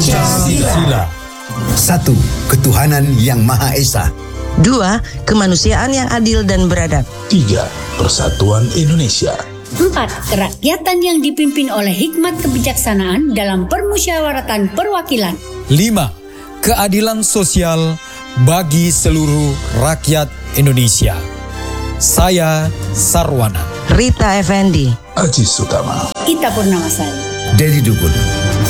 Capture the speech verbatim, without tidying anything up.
Pancasila. Satu, ketuhanan yang Maha Esa. Dua, kemanusiaan yang adil dan beradab. Tiga, persatuan Indonesia. Empat, kerakyatan yang dipimpin oleh hikmat kebijaksanaan dalam permusyawaratan perwakilan. Lima, keadilan sosial bagi seluruh rakyat Indonesia. Saya Sarwana. Rita Effendi. Aziz Sutama. Ita Purnamasari. Dedi Dukun.